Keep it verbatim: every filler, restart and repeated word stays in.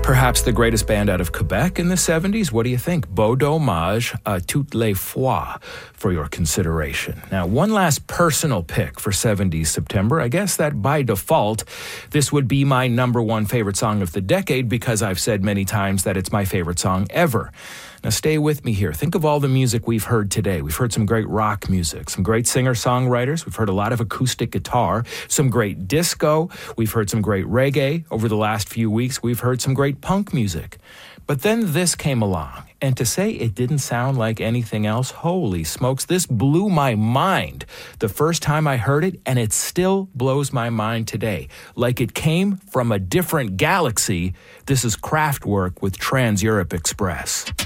Perhaps the greatest band out of Quebec in the seventies? What do you think? Beau Dommage, uh, Toutes les fois, for your consideration. Now, one last personal pick for seventies September. I guess that by default, this would be my number one favorite song of the decade because I've said many times that it's my favorite song ever. Now, stay with me here. Think of all the music we've heard today. We've heard some great rock music, some great singer-songwriters. We've heard a lot of acoustic guitar, some great disco. We've heard some great reggae. Over the last few weeks, we've heard some great punk music. But then this came along, and to say it didn't sound like anything else, holy smokes, this blew my mind the first time I heard it, and it still blows my mind today. Like it came from a different galaxy. This is Kraftwerk with Trans-Europe Express.